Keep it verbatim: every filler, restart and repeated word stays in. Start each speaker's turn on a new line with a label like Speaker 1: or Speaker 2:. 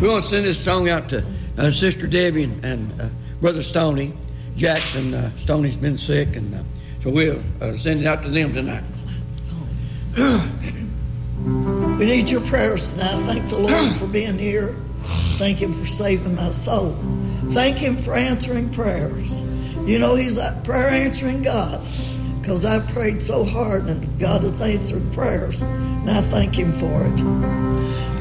Speaker 1: We want to send this song out to uh, Sister Debbie and, and uh, Brother Stoney. Jackson, uh, Stoney's been sick, and uh, so we'll uh, send it out to them tonight.
Speaker 2: We need your prayers tonight. Thank the Lord for being here. Thank Him for saving my soul. Thank Him for answering prayers. You know He's a prayer answering God, because I prayed so hard and God has answered prayers, and I thank Him for it.